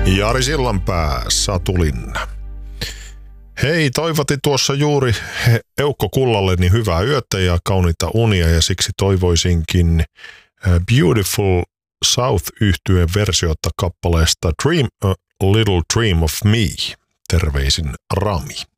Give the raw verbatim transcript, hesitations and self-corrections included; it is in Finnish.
Jari Sillanpää, Satulinna. Hei, toivotin tuossa juuri Eukko Kullalleni hyvää yötä ja kauniita unia ja siksi toivoisinkin Beautiful South-yhtyeen versiota kappaleesta Dream a Little Dream of Me. Terveisin Rami.